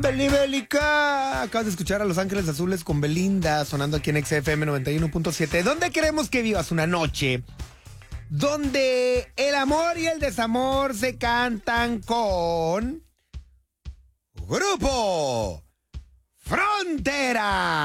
Bélica. Acabas de escuchar a Los Ángeles Azules con Belinda, sonando aquí en XFM 91.7. ¿Dónde queremos que vivas una noche donde el amor y el desamor se cantan con Grupo Frontera?